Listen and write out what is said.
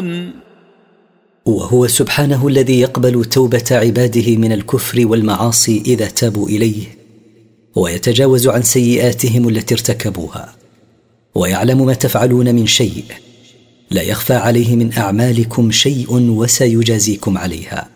تعملون. وهو سبحانه الذي يقبل توبة عباده من الكفر والمعاصي إذا تابوا إليه، ويتجاوز عن سيئاتهم التي ارتكبوها، ويعلم ما تفعلون من شيء، لا يخفى عليه من أعمالكم شيء وسيجازيكم عليها.